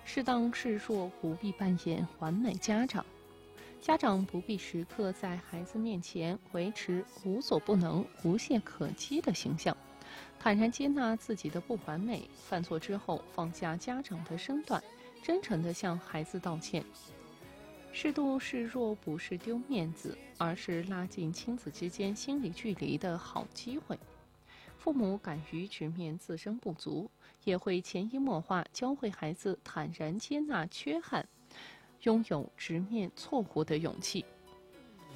适当示弱，不必扮演完美家长。家长不必时刻在孩子面前维持无所不能、无懈可击的形象，坦然接纳自己的不完美，犯错之后放下家长的身段，真诚地向孩子道歉。适度示弱不是丢面子，而是拉近亲子之间心理距离的好机会。父母敢于直面自身不足，也会潜移默化教会孩子坦然接纳缺憾，拥有直面错误的勇气。